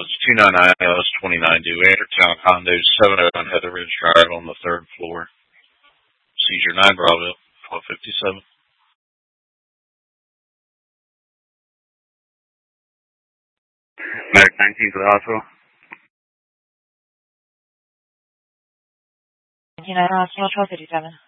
It's 299 LS 29 due Andertown Condos 701 Heather Ridge Drive on the 3rd floor. Seizure 9 Bravo 1257. Medic 19 for the hospital. 19 Hospital 1257.